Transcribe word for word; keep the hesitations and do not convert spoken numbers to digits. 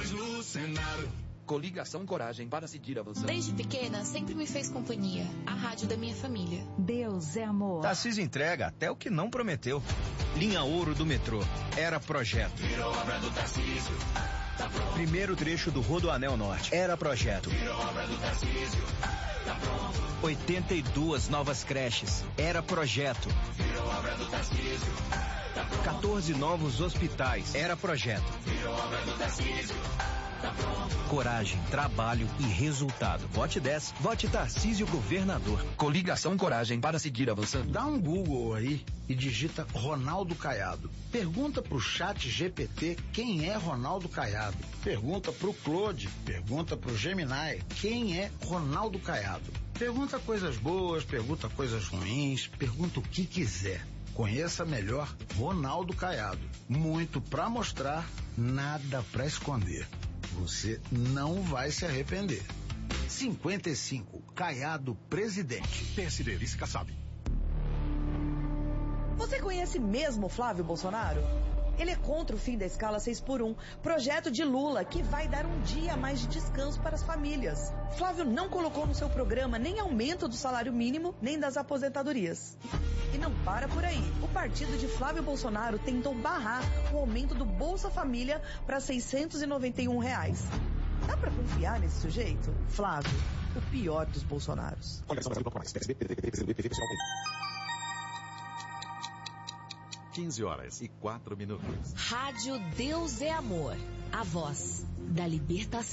dois no Senado. Coligação Coragem para seguir avançando. Desde pequena, sempre me fez companhia. A rádio da minha família. Deus é amor. Tarcísio entrega até o que não prometeu. Linha Ouro do metrô. Era projeto. Virou obra do Tarcísio. Tá pronto. Primeiro trecho do Rodoanel Norte. Era projeto. Virou obra do Tarcísio. Tá pronto. oitenta e duas novas creches. Era projeto. Virou obra do Tarcísio. Tá pronto. quatorze novos hospitais. Era projeto. Virou obra do Tarcísio. Tá pronto. Coragem, trabalho e resultado. Vote dez. Vote Tarcísio Governador. Coligação Coragem para seguir avançando. Dá um Google aí e digita Ronaldo Caiado. Pergunta pro chat G P T quem é Ronaldo Caiado. Pergunta pro Claude, pergunta pro Gemini quem é Ronaldo Caiado. Pergunta coisas boas, pergunta coisas ruins, pergunta o que quiser. Conheça melhor Ronaldo Caiado. Muito pra mostrar, nada pra esconder. Você não vai se arrepender. cinquenta e cinco, Caiado presidente. P S D, Lice Kassab. Você conhece mesmo Flávio Bolsonaro? Ele é contra o fim da escala seis por um, projeto de Lula que vai dar um dia a mais de descanso para as famílias. Flávio não colocou no seu programa nem aumento do salário mínimo, nem das aposentadorias. E não para por aí. O partido de Flávio Bolsonaro tentou barrar o aumento do Bolsa Família para seiscentos e noventa e um reais. Dá pra confiar nesse sujeito? Flávio, o pior dos Bolsonaros. quinze horas e quatro minutos. Rádio Deus é Amor. A voz da libertação.